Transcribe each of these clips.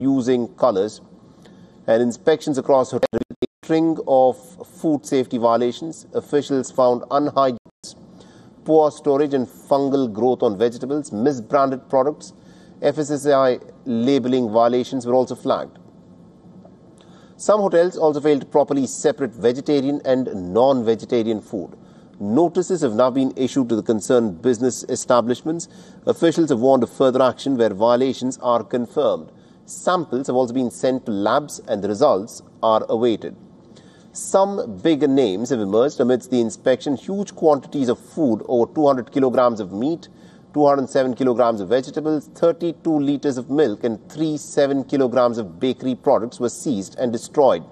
using colors. And inspections across hotels revealed a string of food safety violations. Officials found unhygienic, poor storage and fungal growth on vegetables, misbranded products. FSSAI labeling violations were also flagged. Some hotels also failed to properly separate vegetarian and non-vegetarian food. Notices have now been issued to the concerned business establishments. Officials have warned of further action where violations are confirmed. Samples have also been sent to labs and the results are awaited. Some bigger names have emerged amidst the inspection. Huge quantities of food, over 200 kilograms of meat, 207 kilograms of vegetables, 32 liters of milk and 7 kilograms of bakery products were seized and destroyed.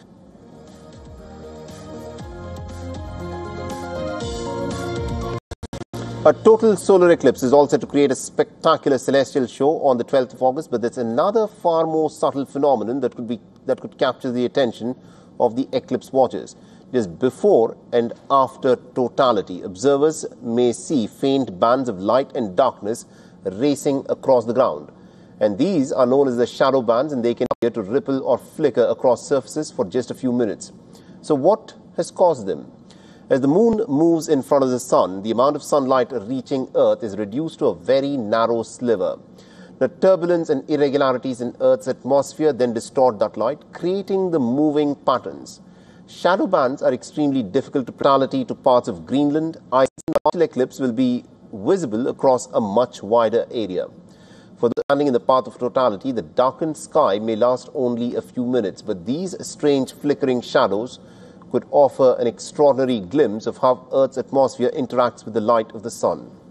A total solar eclipse is all set to create a spectacular celestial show on the 12th of August, but there's another far more subtle phenomenon that could capture the attention of the eclipse watchers. Just before and after totality, observers may see faint bands of light and darkness racing across the ground. And these are known as the shadow bands, and they can appear to ripple or flicker across surfaces for just a few minutes. So what has caused them? As the moon moves in front of the sun, the amount of sunlight reaching Earth is reduced to a very narrow sliver. The turbulence and irregularities in Earth's atmosphere then distort that light, creating the moving patterns. Shadow bands are extremely difficult to totality to parts of Greenland. The partial eclipse will be visible across a much wider area. For those standing in the path of totality, the darkened sky may last only a few minutes, but these strange flickering shadows could offer an extraordinary glimpse of how Earth's atmosphere interacts with the light of the sun.